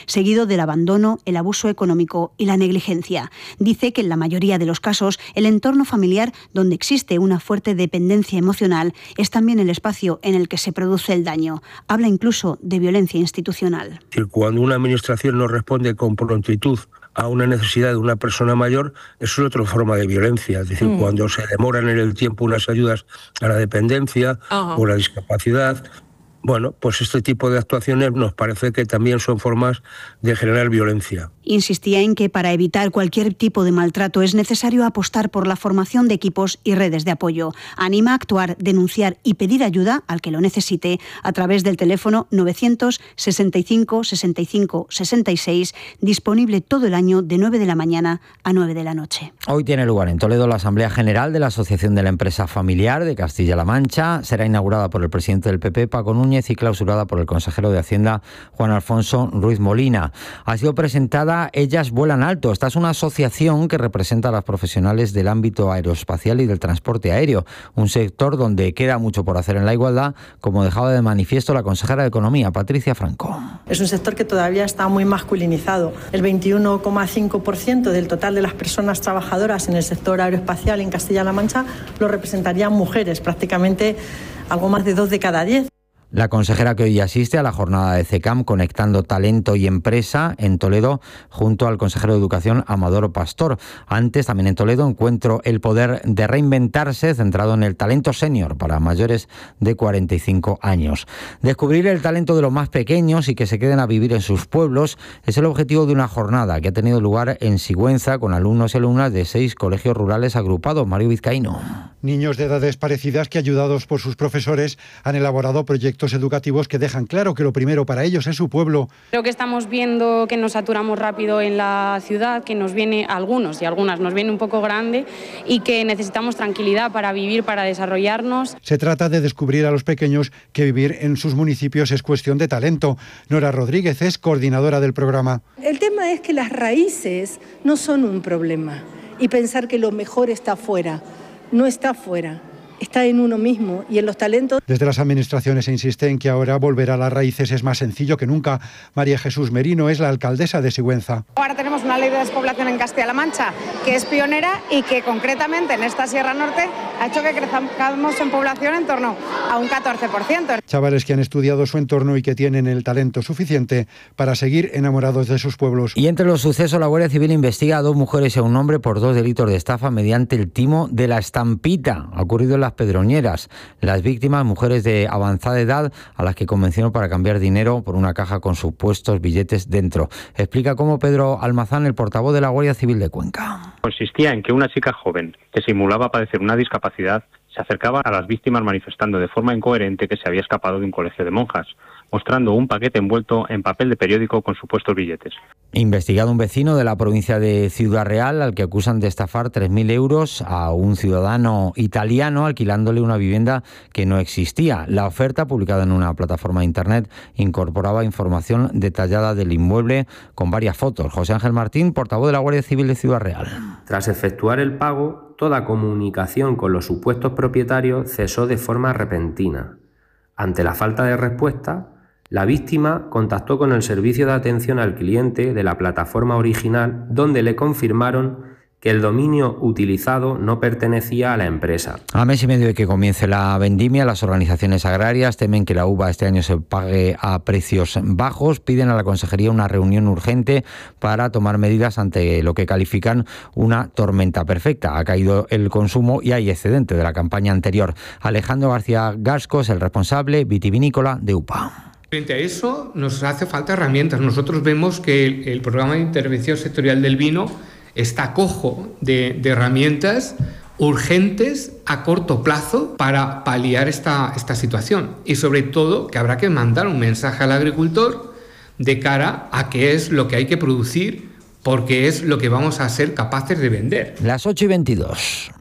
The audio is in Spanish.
seguido del abandono, el abuso económico y la negligencia. Dice que en la mayoría de los casos el entorno familiar donde existe una fuerte dependencia emocional es también el espacio en el que se produce el daño. Habla incluso de violencia institucional. Cuando una administración no responde con prontitud a una necesidad de una persona mayor, eso es otra forma de violencia. Es decir, cuando se demoran en el tiempo unas ayudas a la dependencia o la discapacidad, bueno, pues este tipo de actuaciones nos parece que también son formas de generar violencia. Insistía en que para evitar cualquier tipo de maltrato es necesario apostar por la formación de equipos y redes de apoyo. Anima a actuar, denunciar y pedir ayuda al que lo necesite a través del teléfono 965 65 66, disponible todo el año de 9 de la mañana a 9 de la noche. Hoy tiene lugar en Toledo la Asamblea General de la Asociación de la Empresa Familiar de Castilla-La Mancha. Será inaugurada por el presidente del PP, Paco Núñez, y clausurada por el consejero de Hacienda, Juan Alfonso Ruiz Molina. Ha sido presentada Ellas Vuelan Alto. Esta es una asociación que representa a las profesionales del ámbito aeroespacial y del transporte aéreo, un sector donde queda mucho por hacer en la igualdad, como dejaba de manifiesto la consejera de Economía, Patricia Franco. Es un sector que todavía está muy masculinizado. El 21,5% del total de las personas trabajadoras en el sector aeroespacial en Castilla-La Mancha lo representarían mujeres, prácticamente algo más de 2 de cada 10. La consejera que hoy asiste a la jornada de CECAM Conectando Talento y Empresa en Toledo, junto al consejero de Educación, Amador Pastor. Antes, también en Toledo, encuentro El Poder de Reinventarse, centrado en el talento senior para mayores de 45 años. Descubrir el talento de los más pequeños y que se queden a vivir en sus pueblos es el objetivo de una jornada que ha tenido lugar en Sigüenza con alumnos y alumnas de 6 colegios rurales agrupados. Mario Vizcaíno. Niños de edades parecidas que, ayudados por sus profesores, han elaborado proyectos educativos que dejan claro que lo primero para ellos es su pueblo. Creo que estamos viendo que nos saturamos rápido en la ciudad, que nos viene a algunos y a algunas nos viene un poco grande y que necesitamos tranquilidad para vivir, para desarrollarnos. Se trata de descubrir a los pequeños que vivir en sus municipios es cuestión de talento. Nora Rodríguez es coordinadora del programa. El tema es que las raíces no son un problema y pensar que lo mejor está fuera. No está fuera, está en uno mismo y en los talentos. Desde las administraciones se insiste en que ahora volver a las raíces es más sencillo que nunca. María Jesús Merino es la alcaldesa de Sigüenza. Ahora tenemos una ley de despoblación en Castilla-La Mancha que es pionera y que concretamente en esta Sierra Norte ha hecho que crezcamos en población en torno a un 14%. Chavales que han estudiado su entorno y que tienen el talento suficiente para seguir enamorados de sus pueblos. Y entre los sucesos, la Guardia Civil investiga a 2 mujeres y a un hombre por 2 delitos de estafa mediante el timo de la estampita. Ha ocurrido en Las Pedroñeras. Las víctimas, mujeres de avanzada edad, a las que convencieron para cambiar dinero por una caja con supuestos billetes dentro. Explica cómo Pedro Almazán, el portavoz de la Guardia Civil de Cuenca. Consistía en que una chica joven que simulaba padecer una discapacidad se acercaba a las víctimas manifestando de forma incoherente que se había escapado de un colegio de monjas, mostrando un paquete envuelto en papel de periódico con supuestos billetes. Investigado un vecino de la provincia de Ciudad Real al que acusan de estafar 3.000 euros a un ciudadano italiano alquilándole una vivienda que no existía. La oferta, publicada en una plataforma de internet, incorporaba información detallada del inmueble con varias fotos. José Ángel Martín, portavoz de la Guardia Civil de Ciudad Real. Tras efectuar el pago, toda comunicación con los supuestos propietarios cesó de forma repentina. Ante la falta de respuesta, la víctima contactó con el servicio de atención al cliente de la plataforma original, donde le confirmaron que el dominio utilizado no pertenecía a la empresa. A mes y medio de que comience la vendimia, las organizaciones agrarias temen que la uva este año se pague a precios bajos. Piden a la Consejería una reunión urgente para tomar medidas ante lo que califican una tormenta perfecta. Ha caído el consumo y hay excedente de la campaña anterior. Alejandro García Gasco es el responsable vitivinícola de UPA. Frente a eso nos hace falta herramientas. Nosotros vemos que el programa de intervención sectorial del vino está cojo de herramientas urgentes a corto plazo para paliar esta situación. Y sobre todo que habrá que mandar un mensaje al agricultor de cara a qué es lo que hay que producir, porque es lo que vamos a ser capaces de vender. Las 8:22.